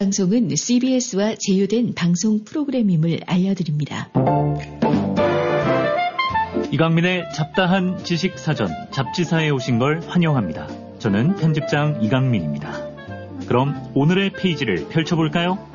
방송은 CBS와 제휴된 방송 프로그램임을 알려드립니다. 이강민의 잡다한 지식사전 잡지사에 오신 걸 환영합니다. 저는 편집장 이강민입니다. 그럼 오늘의 페이지를 펼쳐볼까요?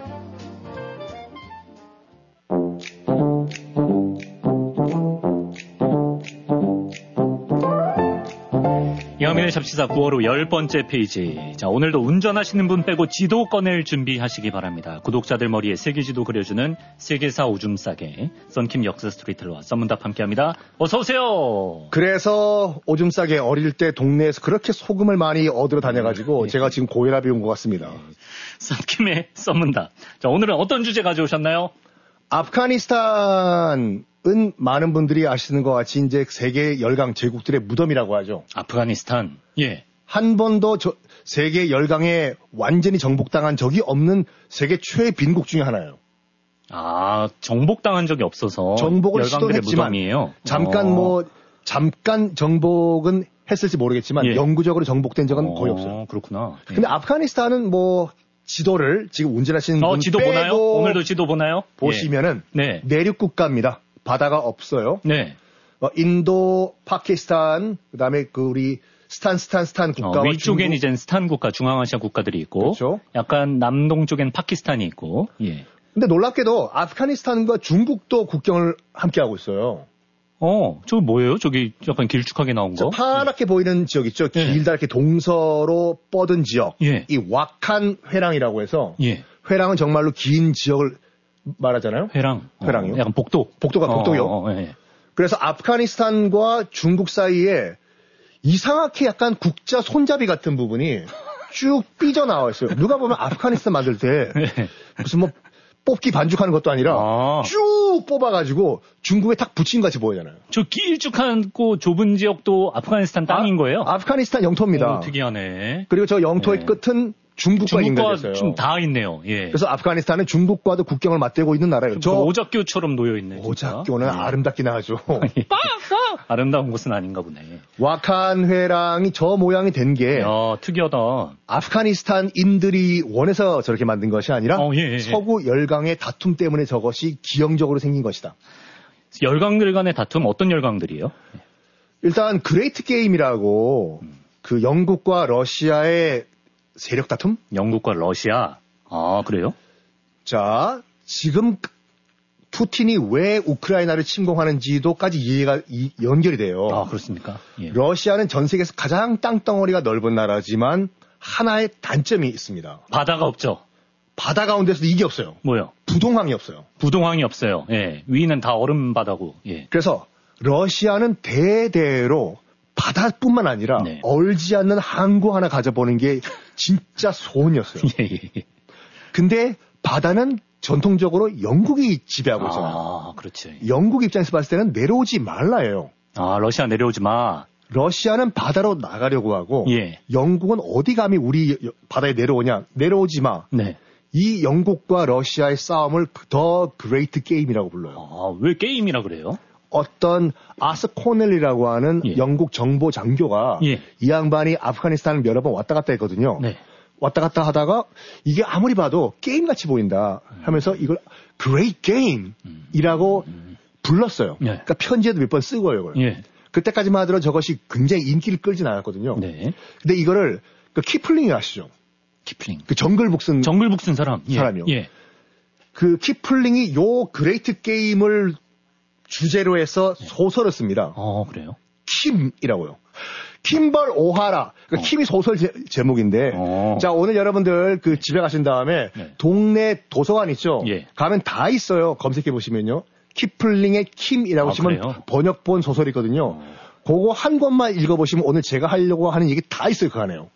이강민의 잡지사 9월 후 10번째 페이지. 자, 오늘도 운전하시는 분 빼고 지도 꺼낼 준비하시기 바랍니다. 구독자들 머리에 세계지도 그려주는 세계사 오줌 싸게 썬킴 역사 스토리텔러와 썬문답 함께합니다. 어서 오세요. 그래서 오줌 싸게 어릴 때 동네에서 그렇게 소금을 많이 얻으러 다녀가지고 제가 지금 고혈압이 온 것 같습니다. 썬킴의 썬문답. 자, 오늘은 어떤 주제 가져오셨나요? 아프가니스탄은 많은 분들이 아시는 것 같이 이제 세계 열강 제국들의 무덤이라고 하죠. 아프가니스탄. 예. 한 번도 세계 열강에 완전히 정복당한 적이 없는 세계 최 빈국 중에 하나예요. 아, 정복당한 적이 없어서 정복을 열강들의 시도했지만 무덤이에요. 잠깐 정복은 했을지 모르겠지만 예. 영구적으로 정복된 적은 거의 없어요. 그렇구나. 예. 근데 아프가니스탄은 지도를 지금 운전하시는 분 지도 빼고 보나요? 오늘도 지도 보나요? 보시면은 네. 내륙 국가입니다. 바다가 없어요. 네. 인도, 파키스탄, 그다음에 우리 스탄 국가와 위쪽엔 중국. 이제 스탄 국가, 중앙아시아 국가들이 있고, 그렇죠. 약간 남동쪽엔 파키스탄이 있고, 예. 근데 놀랍게도 아프가니스탄과 중국도 국경을 함께하고 있어요. 저거 뭐예요? 저기 약간 길쭉하게 나온 거? 파랗게 보이는 지역 있죠. 예. 길다 이렇게 동서로 뻗은 지역. 예. 이 와칸 회랑이라고 해서 예. 회랑은 정말로 긴 지역을 말하잖아요. 회랑이요? 약간 복도요. 예. 그래서 아프가니스탄과 중국 사이에 이상하게 약간 국자 손잡이 같은 부분이 쭉 삐져나와 있어요. 누가 보면 아프가니스탄 만들 때 무슨 뽑기 반죽하는 것도 아니라 쭉 뽑아가지고 중국에 탁 붙인 같이 보이잖아요. 저 길쭉하고 좁은 지역도 아프가니스탄 땅인 거예요? 아프가니스탄 영토입니다. 특이하네. 그리고 저 영토의 끝은 중국과 연결됐어요. 좀 다 있네요. 예. 그래서 아프가니스탄은 중국과도 국경을 맞대고 있는 나라예요. 저 오작교처럼 놓여 있네. 오작교는 아름답긴 하죠. 아름다운 곳은 아닌가 보네. 와칸 회랑이 저 모양이 된 게 특이하다. 아프가니스탄인들이 원해서 저렇게 만든 것이 아니라 서구 열강의 다툼 때문에 저것이 기형적으로 생긴 것이다. 열강들 간의 다툼 어떤 열강들이에요? 일단 그레이트 게임이라고 그 영국과 러시아의 세력 다툼? 영국과 러시아. 아, 그래요? 자, 지금 푸틴이 왜 우크라이나를 침공하는지도까지 이해가 연결이 돼요. 아, 그렇습니까? 예. 러시아는 전 세계에서 가장 땅덩어리가 넓은 나라지만 하나의 단점이 있습니다. 바다가 없죠. 바다 가운데서도 이게 없어요. 뭐요? 부동항이 없어요. 부동항이 없어요. 예. 위는 다 얼음 바다고. 예. 그래서 러시아는 대대로 바다뿐만 아니라 얼지 않는 항구 하나 가져보는 게 진짜 소원이었어요. 근데 바다는 전통적으로 영국이 지배하고 있잖아요. 아, 그렇지. 영국 입장에서 봤을 때는 내려오지 말라예요. 아, 러시아 내려오지 마. 러시아는 바다로 나가려고 하고 영국은 어디 감히 우리 바다에 내려오냐. 내려오지 마. 네. 이 영국과 러시아의 싸움을 더 그레이트 게임이라고 불러요. 아, 왜 게임이라 그래요? 어떤 아스 코넬리라고 하는 영국 정보 장교가 이 양반이 아프가니스탄을 여러 번 왔다 갔다 했거든요. 왔다 갔다 하다가 이게 아무리 봐도 게임같이 보인다 하면서 이걸 그레이트 게임이라고 불렀어요. 그러니까 편지에도 몇 번 쓰고요. 이걸. 그때까지만 하더라도 저것이 굉장히 인기를 끌진 않았거든요. 근데 이거를 그 키플링이 아시죠? 키플링. 그 정글북 쓴 사람이요. 그 키플링이 요 그레이트 게임을 주제로 해서 소설을 씁니다. 그래요? 킴이라고요. 킴벌 오하라. 그러니까 킴이 소설 제목인데. 자, 오늘 여러분들 그 집에 가신 다음에 동네 도서관 있죠? 가면 다 있어요. 검색해 보시면요. 키플링의 킴이라고 치면 번역본 소설이거든요. 그거 한 권만 읽어보시면 오늘 제가 하려고 하는 얘기 다 있어요. 그 안에요.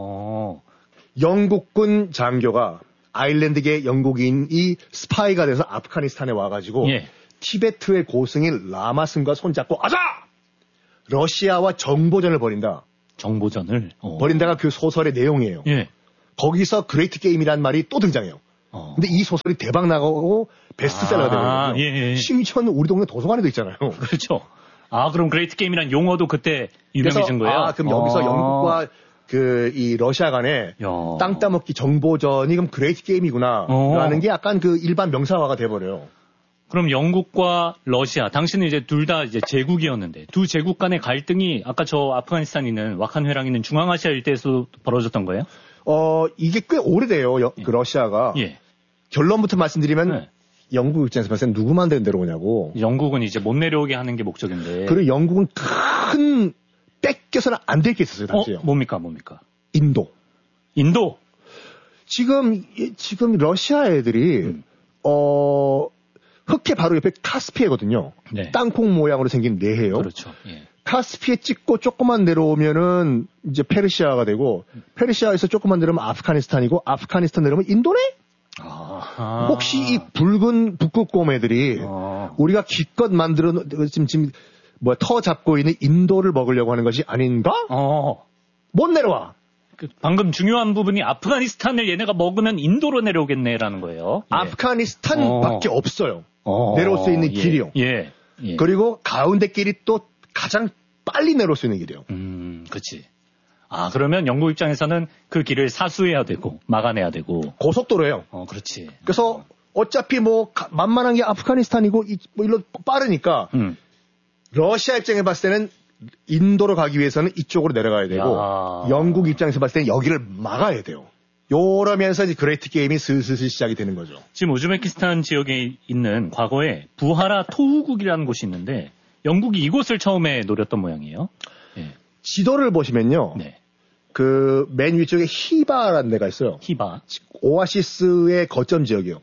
영국군 장교가 아일랜드계 영국인이 스파이가 돼서 아프가니스탄에 와가지고 티베트의 고승인 라마슨과 손잡고 아자! 러시아와 정보전을 벌인다. 정보전을? 벌인다가 그 소설의 내용이에요. 거기서 그레이트 게임이라는 말이 또 등장해요. 근데 이 소설이 대박 나가고 베스트셀러가 되거든요. 심지어는 우리 동네 도서관에도 있잖아요. 그렇죠. 아, 그럼 그레이트 게임이란 용어도 그때 유명해진 거예요? 그럼 여기서 영국과 이 러시아 간의 땅 따먹기 정보전이 그럼 그레이트 게임이구나. 라는 게 약간 그 일반 명사화가 돼버려요. 그럼 영국과 러시아, 당시는 이제 둘 다 이제 제국이었는데 두 제국 간의 갈등이 아까 저 아프가니스탄 있는 와칸 회랑 있는 중앙아시아 일대에서 벌어졌던 거예요? 이게 꽤 오래돼요. 그 러시아가. 예. 결론부터 말씀드리면 영국 입장에서 봤을 때 누구만 내려오냐고. 영국은 이제 못 내려오게 하는 게 목적인데. 그리고 영국은 큰 뺏겨서는 안 될 게 있었어요, 당시에. 뭡니까? 인도. 지금 러시아 애들이, 흑해 바로 옆에 카스피해거든요. 네. 땅콩 모양으로 생긴 내해요. 그렇죠. 예. 카스피해 찍고 조금만 내려오면은 이제 페르시아가 되고, 페르시아에서 조금만 내려오면 아프가니스탄이고, 아프가니스탄 내려오면 인도네? 혹시 이 붉은 북극곰 애들이 우리가 기껏 만들어, 지금 터 잡고 있는 인도를 먹으려고 하는 것이 아닌가? 못 내려와. 방금 중요한 부분이 아프가니스탄을 얘네가 먹으면 인도로 내려오겠네라는 거예요. 예. 아프가니스탄밖에 없어요. 내려올 수 있는 길이요. 예. 그리고 가운데 길이 또 가장 빨리 내려올 수 있는 길이요. 그렇지. 그러면 영국 입장에서는 그 길을 사수해야 되고 막아내야 되고 고속도로예요. 그렇지. 그래서 어차피 만만한 게 아프가니스탄이고 일로 빠르니까 러시아 입장에 봤을 때는 인도로 가기 위해서는 이쪽으로 내려가야 되고 영국 입장에서 봤을 때는 여기를 막아야 돼요. 요러면서 이제 그레이트 게임이 슬슬 시작이 되는 거죠. 지금 우즈베키스탄 지역에 있는 과거에 부하라 토우국이라는 곳이 있는데 영국이 이곳을 처음에 노렸던 모양이에요. 네. 지도를 보시면요. 네. 그 맨 위쪽에 히바라는 데가 있어요. 히바. 오아시스의 거점 지역이요.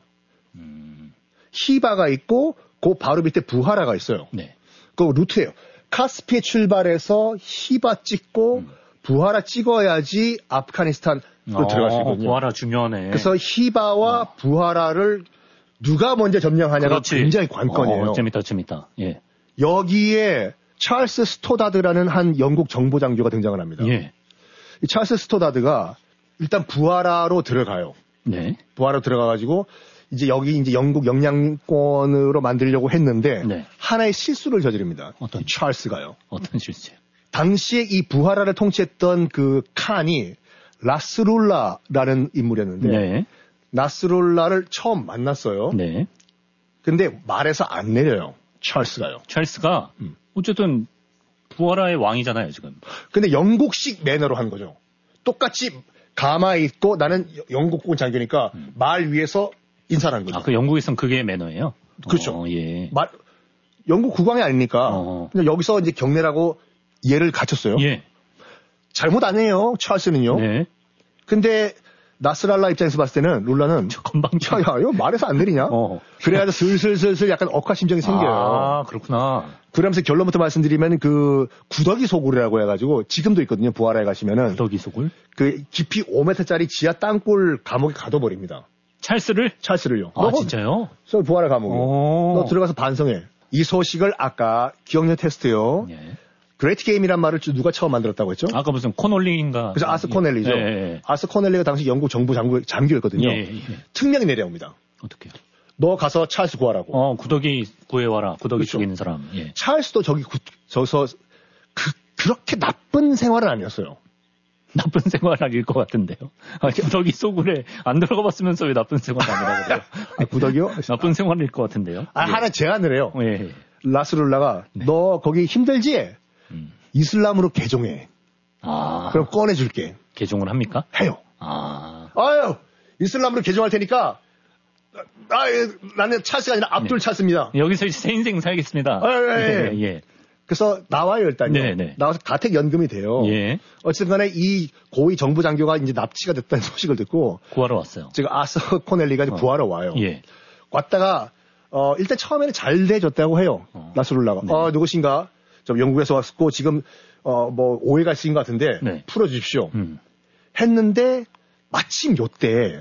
히바가 있고 그 바로 밑에 부하라가 있어요. 네. 그 루트예요. 카스피에 출발해서 히바 찍고 부하라 찍어야지 아프가니스탄으로 들어갈 수 있거든요. 부하라 중요하네. 그래서 히바와 부하라를 누가 먼저 점령하냐가 그렇지. 굉장히 관건이에요. 재밌다. 예. 여기에 찰스 스토다드라는 한 영국 정보장교가 등장을 합니다. 예. 이 찰스 스토다드가 일단 부하라로 들어가요. 네. 부하라로 들어가가지고 이제 영국 영향권으로 만들려고 했는데 하나의 실수를 저지릅니다. 이 찰스가요. 어떤 실수요? 당시에 이 부하라를 통치했던 그 칸이 나스룰라라는 인물이었는데 나스룰라를 처음 만났어요. 네. 근데 말에서 안 내려요. 찰스가요. 찰스가 어쨌든 부하라의 왕이잖아요, 지금. 근데 영국식 매너로 한 거죠. 똑같이 가마에 있고 나는 영국군 장교니까 말 위에서 인사를 한 거죠. 그 영국에선 그게 매너예요? 그렇죠. 예. 영국 국왕이 아니니까 그냥 여기서 이제 경례라고 예를 갖췄어요. 예. 잘못 안 해요. 찰스는요. 네. 근데 나스랄라 입장에서 봤을 때는 룰라는 야야 이거 말해서 안 내리냐? 그래가지고 슬슬 약간 억하심정이 생겨요. 그렇구나. 그러면서 결론부터 말씀드리면 그 구더기 소굴이라고 해가지고 지금도 있거든요. 부하라에 가시면은 구더기 소굴? 그 깊이 5m짜리 지하 땅굴 감옥에 가둬버립니다. 찰스를요. 진짜요? 저 부하라 감옥이요. 너 들어가서 반성해. 이 소식을 아까 기억력 테스트요. 예. 그레이트 게임이란 말을 누가 처음 만들었다고 했죠? 아까 무슨 코널링인가? 그래서 아스 코넬리죠. 예. 아스 코넬리가 당시 영국 정부 장교였거든요. 특명이 내려옵니다. 어떻게요? 너 가서 찰스 구하라고. 구더기 구해와라. 구더기 그렇죠. 쪽에 있는 사람. 예. 찰스도 저기서 그렇게 나쁜 생활은 아니었어요. 나쁜 생활일 것 같은데요. 구더기 소굴에 안 들어가 봤으면서 왜 나쁜 생활 아니라고 그래요? 구더기요? 나쁜 생활일 것 같은데요. 하나 제안을 해요. 예. 라스룰라가 너 거기 힘들지? 이슬람으로 개종해. 그럼 꺼내줄게. 개종을 합니까? 해요. 아유, 이슬람으로 개종할 테니까, 나는 찰스가 아니라 압둘 찰스입니다. 여기서 새 인생 살겠습니다. 예. 그래서 나와요, 일단요. 나와서 가택연금이 돼요. 예. 어쨌든 간에 이 고위 정부 장교가 이제 납치가 됐다는 소식을 듣고. 구하러 왔어요. 지금 아서 코넬리가 구하러 와요. 예. 왔다가, 일단 처음에는 잘 돼줬다고 해요. 나스룰라가. 누구신가? 저 영국에서 왔고 지금 오해가 있으신 것 같은데 풀어주십시오. 했는데 마침 요때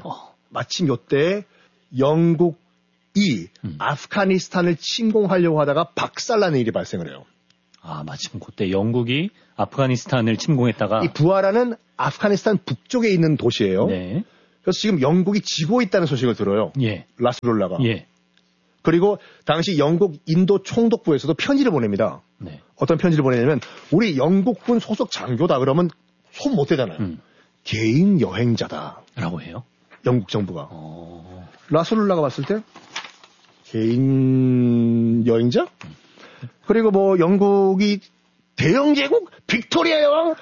영국이 아프가니스탄을 침공하려고 하다가 박살나는 일이 발생을 해요. 마침 그때 영국이 아프가니스탄을 침공했다가 이 부하라는 아프가니스탄 북쪽에 있는 도시예요. 그래서 지금 영국이 지고 있다는 소식을 들어요. 라스룰라가. 그리고 당시 영국 인도 총독부에서도 편지를 보냅니다. 어떤 편지를 보내냐면 우리 영국군 소속 장교다 그러면 손 못 대잖아요. 개인 여행자다라고 해요. 영국 정부가. 라술라가 봤을 때 개인 여행자? 그리고 뭐 영국이 대영 제국 빅토리아 여왕?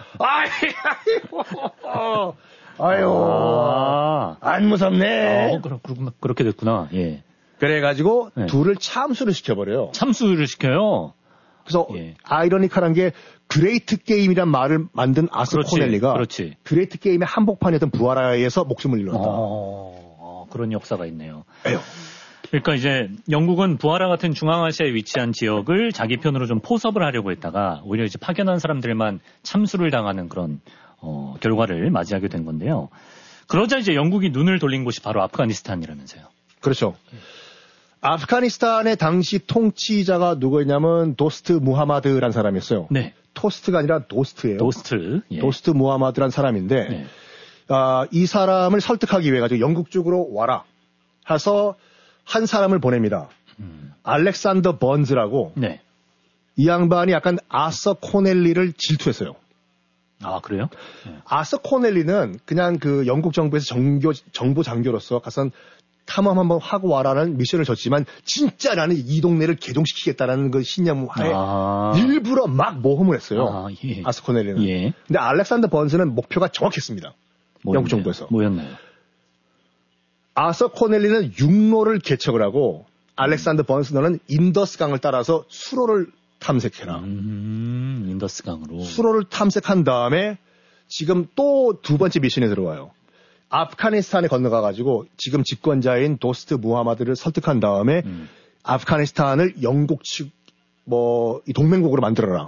아유, 안 무섭네. 그렇게 됐구나. 예. 그래가지고 둘을 참수를 시켜버려요. 참수를 시켜요? 그래서 아이러니컬한 게 그레이트 게임이란 말을 만든 아서 코넬리가 그레이트 게임의 한복판이었던 부하라에서 목숨을 잃었다. 그런 역사가 있네요. 그러니까 이제 영국은 부하라 같은 중앙아시아에 위치한 지역을 자기 편으로 좀 포섭을 하려고 했다가 오히려 이제 파견한 사람들만 참수를 당하는 그런 결과를 맞이하게 된 건데요. 그러자 이제 영국이 눈을 돌린 곳이 바로 아프가니스탄이라면서요. 그렇죠. 아프가니스탄의 당시 통치자가 누구였냐면 도스트 무하마드라는 사람이었어요. 네. 토스트가 아니라 도스트예요. 도스트. 예. 도스트 무하마드라는 사람인데 네. 이 사람을 설득하기 위해 가지고 영국 쪽으로 와라 해서 한 사람을 보냅니다. 알렉산더 번즈라고. 네. 이 양반이 약간 아서 코넬리를 질투했어요. 아, 그래요? 네. 아서 코넬리는 그냥 그 영국 정부에서 정보 장교로서 가서 탐험 한번 하고 와라는 미션을 줬지만 진짜 나는 이 동네를 개종시키겠다라는 그 신념하에 일부러 막 모험을 했어요. 아서 코넬리는. 예. 근데 알렉산더 번즈는 목표가 정확했습니다. 영국 정부에서. 뭐였나요? 아서 코넬리는 육로를 개척을 하고 알렉산더 번스너는 인더스강을 따라서 수로를 탐색해라. 인더스강으로. 수로를 탐색한 다음에 지금 또 두 번째 미션에 들어와요. 아프가니스탄에 건너가가지고 지금 집권자인 도스트 무하마드를 설득한 다음에 아프가니스탄을 영국 측 이 동맹국으로 만들어라.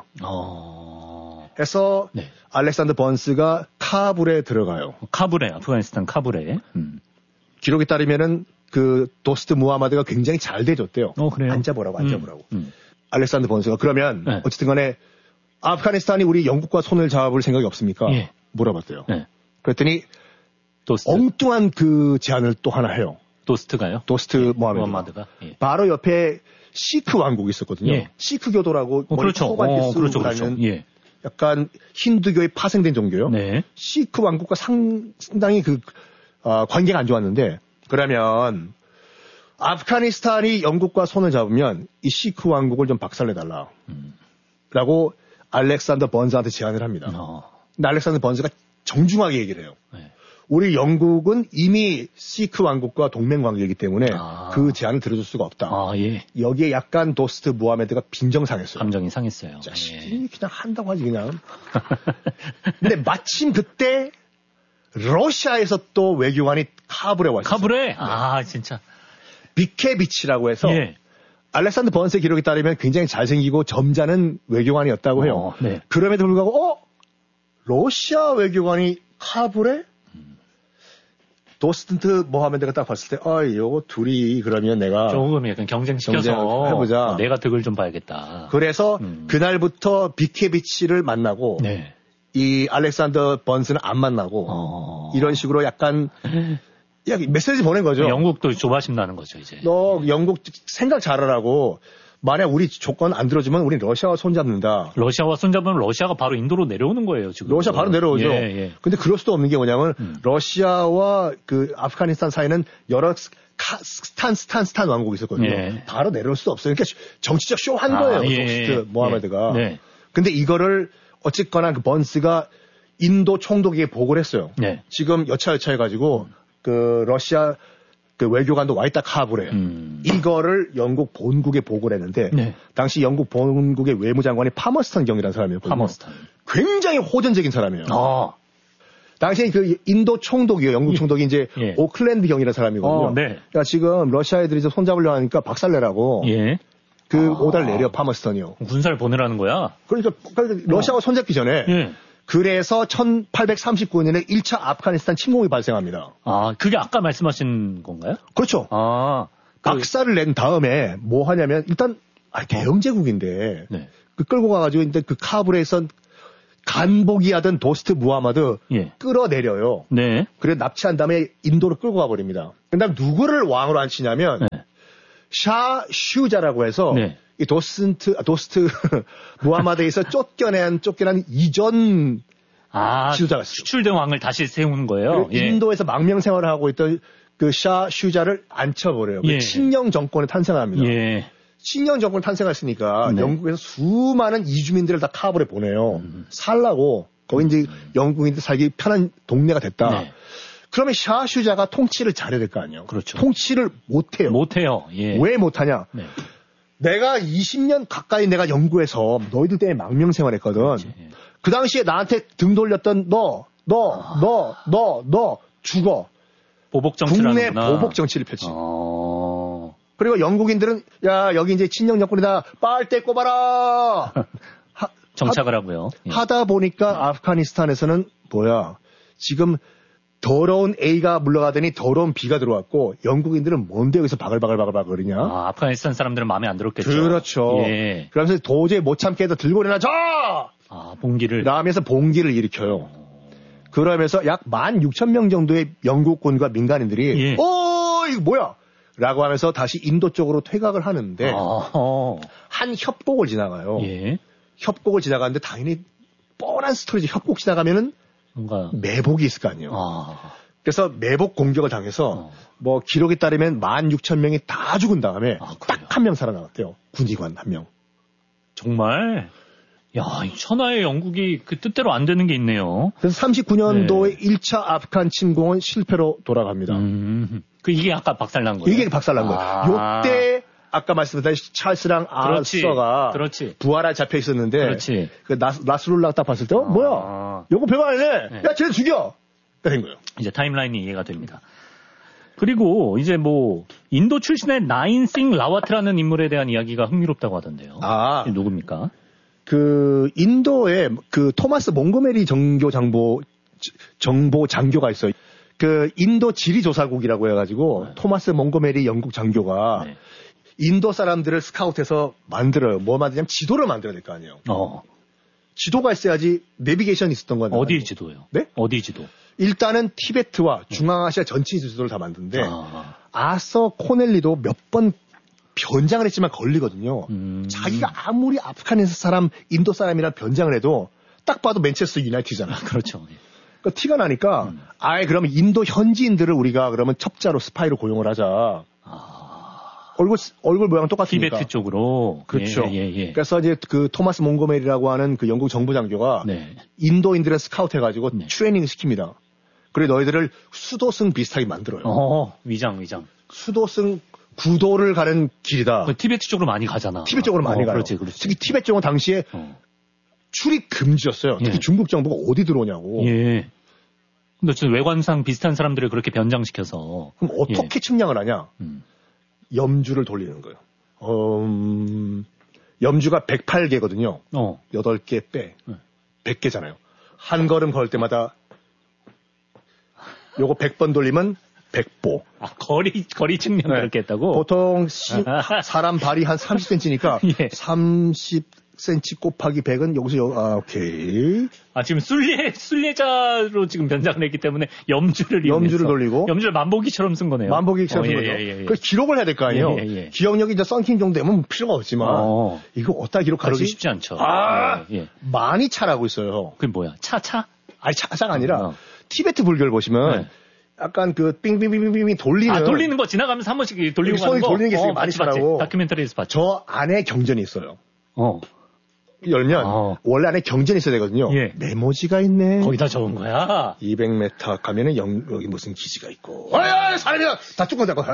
해서 네. 알렉산더 번스가 카불에 들어가요. 카불에, 아프가니스탄 카불에. 기록에 따르면은 그 도스트 무하마드가 굉장히 잘 대줬대요. 그래요? 앉아보라고. 알렉산더 번스가 그러면 네. 어쨌든 간에 아프가니스탄이 우리 영국과 손을 잡을 생각이 없습니까? 예. 물어봤대요. 네. 그랬더니 엉뚱한 그 제안을 또 하나 해요. 도스트가요? 도스트 무하마드가. 예. 바로 옆에 시크 왕국이 있었거든요. 예. 시크 교도라고 그렇죠. 그렇죠. 예. 약간 힌두교에 파생된 종교요. 네. 시크 왕국과 상당히 관계가 안 좋았는데 그러면 아프가니스탄이 영국과 손을 잡으면 이 시크 왕국을 좀 박살내달라. 라고 알렉산더 번즈한테 제안을 합니다. 근데 알렉산더 번즈가 정중하게 얘기를 해요. 네. 우리 영국은 이미 시크 왕국과 동맹 관계이기 때문에 그 제안을 들어줄 수가 없다. 예. 여기에 약간 도스트 무하메드가 빈정상했어요. 감정이 상했어요. 자식이 그냥 한다고 하지 그냥. 근데 마침 그때 러시아에서 또 외교관이 카불에 왔어요. 카불에? 진짜. 비케비치라고 해서 예. 알렉산더 번스의 기록에 따르면 굉장히 잘생기고 점잖은 외교관이었다고 해요. 네. 그럼에도 불구하고 러시아 외교관이 카불에? 도스트 모하메드가 딱 봤을 때 요거 둘이 그러면 내가 조금 약간 경쟁시켜서 해보자. 내가 득을 좀 봐야겠다. 그래서 그날부터 비케비치를 만나고 네. 이 알렉산더 번스는 안 만나고 이런 식으로 약간 메시지 보낸 거죠. 영국도 조바심 나는 거죠, 이제. 너 영국 생각 잘하라고. 만약 우리 조건 안 들어주면 우린 러시아와 손잡는다. 러시아와 손잡으면 러시아가 바로 인도로 내려오는 거예요, 지금. 러시아 바로 내려오죠. 예. 근데 그럴 수도 없는 게 뭐냐면 러시아와 그 아프가니스탄 사이는 여러 스탄 왕국이 있었거든요. 예. 바로 내려올 수도 없어요. 그러니까 정치적 쇼 한 거예요. 도스트 모하메드가. 네. 근데 이거를 어쨌거나 그 번스가 인도 총독에게 보고를 했어요. 네. 지금 여차해가지고 그 러시아 그 외교관도 와 있다 카불에 이거를 영국 본국에 보고를 했는데 네. 당시 영국 본국의 외무장관이 파머스턴 경이라는 사람이었거든요. 파머스턴. 굉장히 호전적인 사람이에요. 당시에 그 인도 총독이요. 영국 총독이 이제 오클랜드 경이라는 사람이거든요. 네. 그러니까 지금 러시아 애들이 이제 손잡으려 하니까 박살내라고 그 오달 내려 파머스턴이요. 군사를 보내라는 거야? 그러니까 러시아와 손잡기 전에 그래서 1839년에 1차 아프가니스탄 침공이 발생합니다. 그게 아까 말씀하신 건가요? 그렇죠. 박살을 낸 다음에 뭐 하냐면 일단 대영 제국인데 그 끌고 가가지고 이제 그 카불에서 간복이 하던 도스트 무하마드 끌어내려요. 네. 그래 납치한 다음에 인도로 끌고 가버립니다. 그다음 누구를 왕으로 앉히냐면 샤 슈자라고 해서 이 도스트 무하마드에서 쫓겨난 이전 지도자가 수출된 왕을 다시 세우는 거예요. 예. 인도에서 망명 생활을 하고 있던 그 샤 슈자를 앉혀버려요. 예. 친령 정권이 탄생합니다. 예. 친령 정권 탄생했으니까 네. 영국에서 수많은 이주민들을 다 카불에 보내요. 살라고 거기 이제 영국인들 살기 편한 동네가 됐다. 네. 그러면 샤 슈자가 통치를 잘해야 될 거 아니에요. 그렇죠. 통치를 못해요. 못해요. 예. 왜 못하냐? 네. 내가 20년 가까이 내가 영국에서 너희들 때문에 망명 생활했거든. 그렇지. 그 당시에 나한테 등 돌렸던 너 죽어. 보복 정치를 국내 하는구나. 보복 정치를 펼치. 그리고 영국인들은 야 여기 이제 친령 정권이다. 빨대 꼽아라. 정착을 하고요. 예. 하다 보니까 아프가니스탄에서는 뭐야 지금 더러운 A가 물러가더니 더러운 B가 들어왔고 영국인들은 뭔데 여기서 바글바글거리냐. 아프가니스탄 사람들은 마음에 안 들었겠죠. 그렇죠. 예. 그러면서 도저히 못 참게 해서 들고 일어나자. 봉기를. 라면서 봉기를 일으켜요. 그러면서 약 16,000명 정도의 영국군과 민간인들이 예. 이거 뭐야? 라고 하면서 다시 인도 쪽으로 퇴각을 하는데 한 협곡을 지나가요. 예. 협곡을 지나가는데 당연히 뻔한 스토리지. 협곡 지나가면은 뭔가 매복이 있을 거 아니에요. 그래서 매복 공격을 당해서 뭐 기록에 따르면 16,000명이 다 죽은 다음에 딱 한 명 살아남았대요. 군의관 한 명. 정말? 야, 천하의 영국이 그 뜻대로 안 되는 게 있네요. 그래서 39년도에 네. 1차 아프간 침공은 실패로 돌아갑니다. 이게 아까 박살난 거예요? 이게 박살난 거예요. 요때 아까 말씀드린 찰스랑 아서가 부하라 잡혀 있었는데 그렇지. 그 나스룰라 딱 봤을 때 뭐야? 요거 별거 아니네. 네. 야, 쟤네 죽여. 된 거예요. 이제 타임라인이 이해가 됩니다. 그리고 이제 뭐 인도 출신의 나인싱 라와트라는 인물에 대한 이야기가 흥미롭다고 하던데요. 누굽니까? 그 인도에 그 토마스 몽고메리 정보 장교가 있어요. 그 인도 지리조사국이라고 해가지고 토마스 몽고메리 영국 장교가 인도 사람들을 스카우트해서 만들어요. 뭐 만드냐면 지도를 만들어야 될 거 아니에요. 지도가 있어야지 내비게이션이 있었던 건 어디 지도요? 네? 어디 지도? 일단은 티베트와 중앙아시아 전체 지도를 다 만드는데 아서 코넬리도 몇 번 변장을 했지만 걸리거든요. 자기가 아무리 아프가니스탄 사람, 인도 사람이라 변장을 해도 딱 봐도 맨체스터 유나이티드잖아. 그렇죠. 그러니까 티가 나니까 아예 그러면 인도 현지인들을 우리가 그러면 첩자로 스파이로 고용을 하자. 얼굴 모양 똑같으니까. 티베트 쪽으로. 그렇죠. 예. 그래서 이제 그 토마스 몽고메리라고 하는 그 영국 정부 장교가 인도인들을 스카우트 해가지고 트레이닝 시킵니다. 그래 너희들을 수도승 비슷하게 만들어요. 위장. 수도승 구도를 가는 길이다. 티베트 쪽으로 많이 가잖아. 티베트 쪽으로 많이 가요. 그렇지. 특히 티베트 쪽은 당시에 출입 금지였어요. 특히 중국 정부가 어디 들어오냐고. 예. 근데 외관상 비슷한 사람들을 그렇게 변장시켜서. 그럼 어떻게 측량을 하냐? 염주를 돌리는 거예요. 염주가 108개거든요. 8개 빼. 100개잖아요. 한 걸음 걸 때마다 요거 100번 돌리면 100보. 거리 측량을 그렇게 했다고? 보통 사람 발이 한 30cm니까 30cm 곱하기 100은 여기서 오케이. 지금 순례자로 지금 변장을 했기 때문에 염주를 돌리고 염주를 만보기처럼 쓴 거네요. 만보기처럼 쓴 거죠. 그 기록을 해야 될 거 아니에요. 기억력이 이제 썬킹 정도 되면 필요가 없지만 이거 어디다 기록하지? 그러기 쉽지 않죠. 많이 차라고 있어요. 그게 뭐야? 차? 아니 차가 아니라 티베트 불교를 보시면 약간 그 빙빙빙빙빙 돌리는 거 지나가면서 한 번씩 돌리고 가는 거. 돌리는 게 있어요. 많이 차라고. 다큐멘터리에서 봤죠. 저 안에 경전이 있어요. 열면 원래 안에 경전이 있어야 되거든요. 메모지가 있네. 거기다 적은 거야. 200m 가면은 여기 무슨 기지가 있고. 사람이야 다 쫓고 잡고.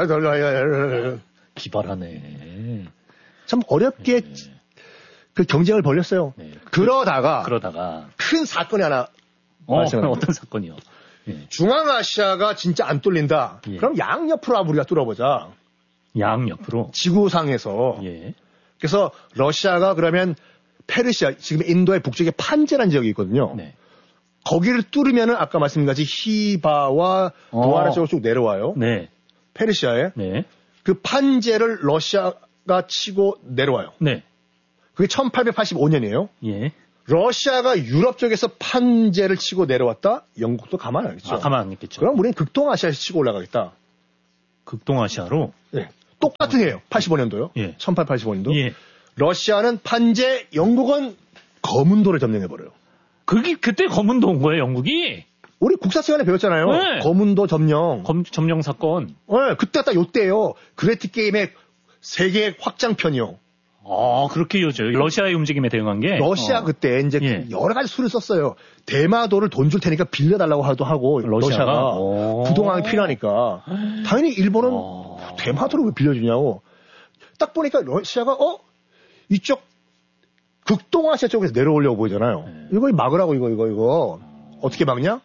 기발하네. 참 어렵게 그 경쟁을 벌였어요. 그러다가 큰 사건이 하나. 어떤 사건이요? 중앙아시아가 진짜 안 뚫린다. 그럼 양옆으로 우리가 뚫어보자. 양옆으로? 지구상에서. 그래서 러시아가 그러면 페르시아, 지금 인도의 북쪽에 판제라는 지역이 있거든요. 거기를 뚫으면은 아까 말씀드린 같이 히바와 부하라 쪽으로 쭉 내려와요. 페르시아에. 그 판제를 러시아가 치고 내려와요. 그게 1885년이에요. 러시아가 유럽 쪽에서 판제를 치고 내려왔다? 영국도 가만 안 있겠죠. 가만 안 있겠죠. 그럼 우리는 극동아시아에서 치고 올라가겠다. 극동아시아로? 똑같은 해요. 85년도요. 1885년도. 러시아는 판제, 영국은 거문도를 점령해버려요. 그때 검은도 온 거예요, 영국이? 우리 국사 시간에 배웠잖아요. 네. 검은도 점령. 점령 사건. 네, 그때 딱 요때요. 그레이트 게임의 세계 확장편이요. 그렇게 이어져요. 러시아의 움직임에 대응한 게. 러시아 그때 이제 여러 가지 수를 썼어요. 대마도를 돈 줄 테니까 빌려달라고 하고 러시아가 부동항이 필요하니까. 당연히 일본은 대마도를 왜 빌려주냐고. 딱 보니까 러시아가 이쪽 극동아시아 쪽에서 내려오려고 보이잖아요. 이거 막으라고 이거. 어떻게 막냐?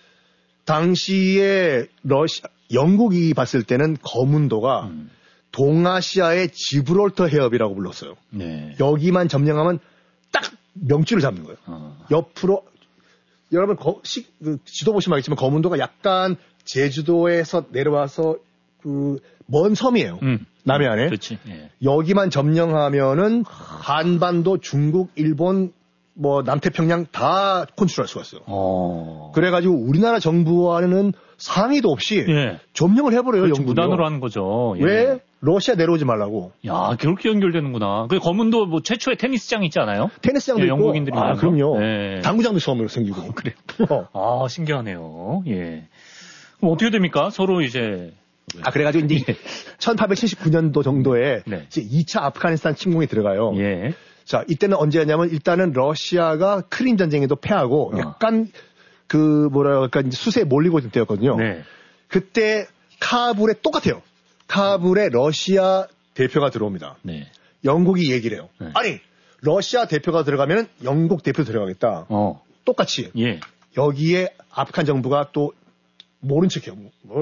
당시에 영국이 봤을 때는 검은도가 동아시아의 지브롤터 해협이라고 불렀어요. 네. 여기만 점령하면 딱 명줄을 잡는 거예요. 옆으로 여러분 지도 보시면 알겠지만 검은도가 약간 제주도에서 내려와서 먼 섬이에요. 남해안에. 그렇지. 예. 여기만 점령하면은 한반도, 중국, 일본, 남태평양 다 컨트롤할 수가 있어요. 그래가지고 우리나라 정부와는 상의도 없이 점령을 해버려요. 그렇죠. 무단으로 하는 거죠. 예. 왜? 러시아 내려오지 말라고. 야, 그렇게 연결되는구나. 그 검은도 최초의 테니스장 있지 않아요? 테니스장도 있고. 영국인들이 그럼요. 네. 당구장도 처음으로 생기고. 그래요. 신기하네요. 예. 그럼 어떻게 됩니까? 서로 이제. 그래가지고 이제 1879년도 정도에 이제 2차 아프가니스탄 침공이 들어가요. 예. 자, 이때는 언제였냐면 일단은 러시아가 크림 전쟁에도 패하고 약간 이제 수세에 몰리고 있을 때였거든요. 네. 그때 카불에 똑같아요. 카불에 러시아 대표가 들어옵니다. 네. 영국이 얘기를 해요. 네. 아니, 러시아 대표가 들어가면 영국 대표 들어가겠다. 똑같이. 예. 여기에 아프간 정부가 또 모른 척해요.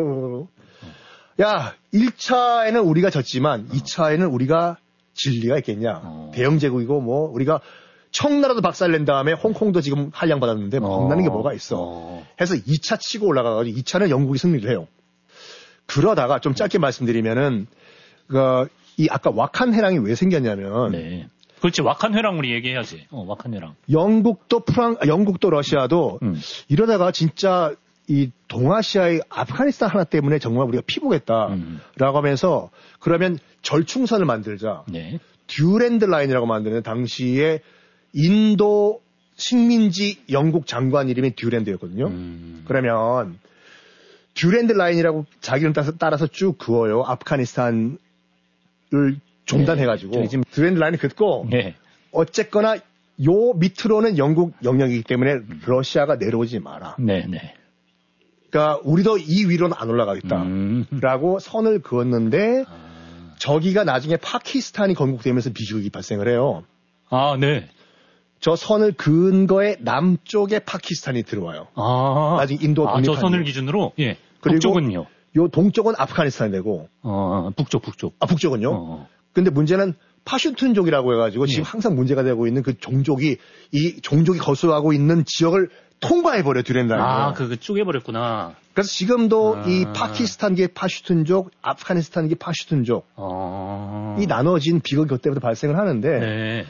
야, 1차에는 우리가 졌지만 2차에는 우리가 질 리가 있겠냐. 대영 제국이고 우리가 청나라도 박살낸 다음에 홍콩도 지금 한량 받았는데 겁나는 게 뭐가 있어. 해서 2차 치고 올라가가지고 2차는 영국이 승리를 해요. 그러다가 좀 짧게 말씀드리면은 이 아까 와칸 회랑이 왜 생겼냐면 네. 그렇지. 와칸 회랑 우리 얘기해야지. 와칸 회랑. 영국도 러시아도 이러다가 진짜 이 동아시아의 아프가니스탄 하나 때문에 정말 우리가 피보겠다라고 하면서 그러면 절충선을 만들자. 네. 듀랜드 라인이라고 만드는 당시에 인도 식민지 영국 장관 이름이 듀랜드였거든요. 그러면 듀랜드 라인이라고 자기 이름 따라서 쭉 그어요. 아프가니스탄을 종단해가지고. 지금 듀랜드 라인을 긋고 어쨌거나 요 밑으로는 영국 영역이기 때문에 러시아가 내려오지 마라. 네. 그러니까 우리도 이 위로는 안 올라가겠다라고 선을 그었는데 저기가 나중에 파키스탄이 건국되면서 비극이 발생을 해요. 네. 저 선을 그은 거에 남쪽에 파키스탄이 들어와요. 나중에 인도 독립한 저 선을 기준으로? 예. 그리고 북쪽은요? 요 동쪽은 아프가니스탄이 되고. 북쪽. 북쪽은요? 근데 문제는 파슈툰족이라고 해가지고 지금 항상 문제가 되고 있는 이 종족이 거수하고 있는 지역을 통과해버려, 듀랜드라인으로. 그거 쪼개버렸구나. 그래서 지금도 이 파키스탄계 파슈툰족, 아프가니스탄계 파슈툰족. 이 나눠진 비극이 그때부터 발생을 하는데. 네.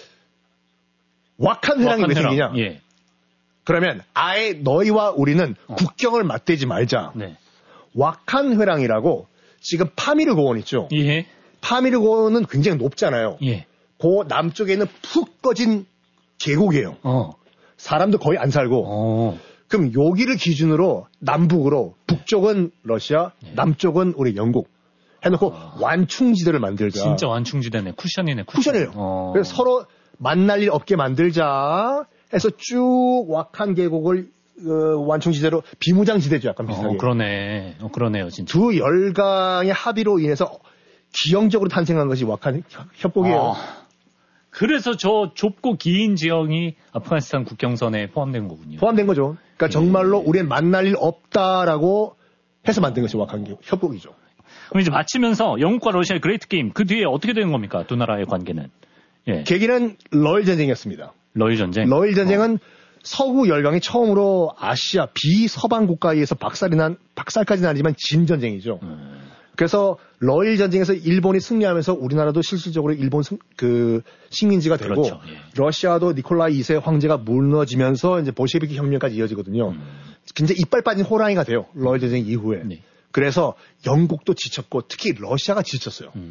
와칸 회랑이 왜 생기냐? 예. 그러면 아예 너희와 우리는 국경을 맞대지 말자. 네. 와칸 회랑이라고 지금 파미르 고원 있죠? 예. 파미르 고원은 굉장히 높잖아요. 예. 그 남쪽에 있는 푹 꺼진 계곡이에요. 사람도 거의 안 살고. 그럼 여기를 기준으로 남북으로 북쪽은 러시아, 남쪽은 우리 영국 해놓고 완충지대를 만들자. 진짜 완충지대네. 쿠션이네. 쿠션이에요. 그래서 서로 만날 일 없게 만들자 해서 쭉 와칸 계곡을 완충지대로 비무장지대죠. 약간 비슷하게. 그러네요. 진짜. 두 열강의 합의로 인해서 기형적으로 탄생한 것이 와칸 협곡이에요. 그래서 저 좁고 긴 지형이 아프가니스탄 국경선에 포함된 거군요. 포함된 거죠. 그러니까 정말로 우리는 만날 일 없다라고 해서 만든 것이 와칸 협곡이죠. 그럼 이제 마치면서 영국과 러시아의 그레이트 게임 그 뒤에 어떻게 되는 겁니까? 두 나라의 관계는. 예. 계기는 러일 전쟁이었습니다. 러일 전쟁? 러일 전쟁은 서구 열강이 처음으로 아시아 비서방 국가에 의해서 박살까지는 아니지만 진 전쟁이죠. 그래서 러일 전쟁에서 일본이 승리하면서 우리나라도 실질적으로 일본 식민지가 되고 그렇죠. 예. 러시아도 니콜라이 2세 황제가 무너지면서 이제 볼셰비키 혁명까지 이어지거든요. 굉장히 이빨 빠진 호랑이가 돼요. 러일 전쟁 이후에. 네. 그래서 영국도 지쳤고 특히 러시아가 지쳤어요.